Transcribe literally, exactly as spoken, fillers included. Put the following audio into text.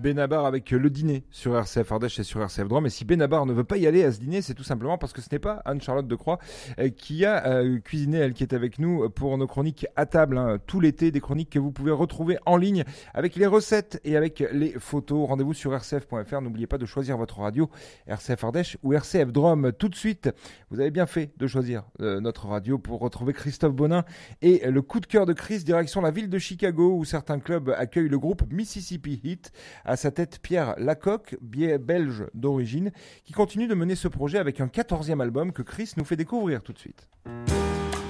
Benabar avec le dîner sur R C F Ardèche et sur R C F Drôme. Et si Benabar ne veut pas y aller à ce dîner, c'est tout simplement parce que ce n'est pas Anne-Charlotte Decroix euh, qui a euh, cuisiné, elle qui est avec nous pour nos chroniques à table hein, tout l'été, des chroniques que vous pouvez retrouver en ligne avec les recettes et avec les photos. Rendez-vous sur r c f point f r. N'oubliez pas de choisir votre radio R C F Ardèche ou R C F Drôme. Tout de suite, vous avez bien fait de choisir euh, notre radio pour retrouver Christophe Bonin et le coup de cœur de Chris direction la ville de Chicago où certains clubs accueillent le groupe Mississippi Heat. À sa tête, Pierre Lacoque, belge d'origine, qui continue de mener ce projet avec un quatorzième album que Chris nous fait découvrir tout de suite.